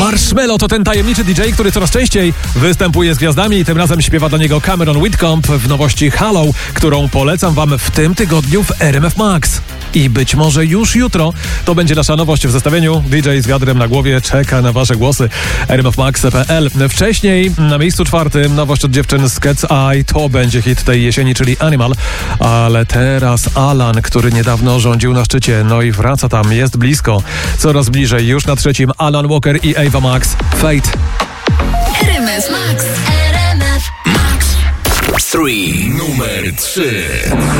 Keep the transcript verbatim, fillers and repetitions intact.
Marshmello to ten tajemniczy D J, który coraz częściej występuje z gwiazdami i tym razem śpiewa do niego Cameron Whitcomb w nowości Hello, którą polecam wam w tym tygodniu w R M F Max. I być może już jutro to będzie nasza nowość w zestawieniu. D J z wiadrem na głowie czeka na wasze głosy. R M F Max kropka p l. Wcześniej na miejscu czwartym nowość od dziewczyn z Cat's Eye. To będzie hit tej jesieni, czyli Animal. Ale teraz Alan, który niedawno rządził na szczycie. No i wraca tam, jest blisko. Coraz bliżej. Już na trzecim Alan Walker i Ava Max. Fate. R M F Max. R M F Max. trzy. Numer trzy.